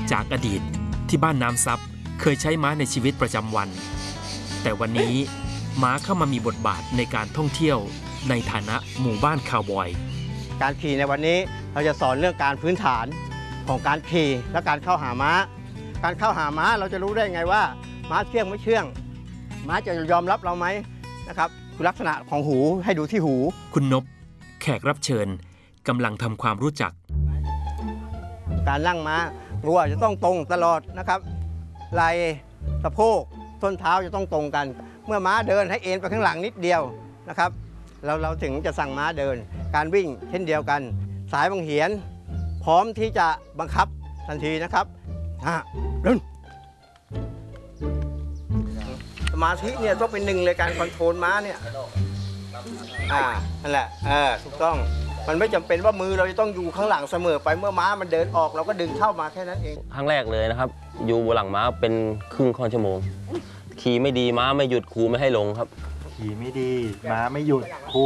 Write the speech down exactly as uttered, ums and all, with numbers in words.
จากอดีตที่บ้านน้ำซับเคยใช้ม้าในชีวิตประจำวัน แต่วันนี้ม้าเข้ามามีบทบาทในการท่องเที่ยวในฐานะหมู่บ้านคาวบอยการขี่ในวันนี้เราจะสอนเรื่องการพื้นฐานของการขี่และการเข้าหาม้าการเข้าหาม้าเราจะรู้ได้ไงว่าม้าเชื่องไม่เชื่องม้าจะยอมรับเราไหมนะครับคือลักษณะของหูให้ดูที่หูคุณนพแขกรับเชิญกำลังทำความรู้จักการนั่งม้ารัวจะต้องตรงตลอดนะครับไหล่สะโพกส้นเท้าจะต้องตรงกันเมื่อม้าเดินให้เอ็นไปข้างหลังนิดเดียวนะครับเราเราถึงจะสั่งม้าเดินการวิ่งเช่นเดียวกันสายบังเหียนพร้อมที่จะบังคับทันทีนะครับอ่ะเดินสมาธิเนี่ยต้องเป็นหนึ่งเลยการคอนโทรลม้าเนี่ยอ่านั่นแหละเออถูกต้องมันไม่จำเป็นว่ามือเราจะต้องอยู่ข้างหลังเสมอไปเมื่อม้ามันเดินออกเราก็ดึงเข้ามาแค่นั้นเองครั้งแรกเลยนะครับอยู่บนหลังม้าเป็นครึ่งค่อนชั่วโมงขี่ไม่ดีม้าไม่หยุดครูไม่ให้ลงครับขี่ไม่ดีม้าไม่หยุดครู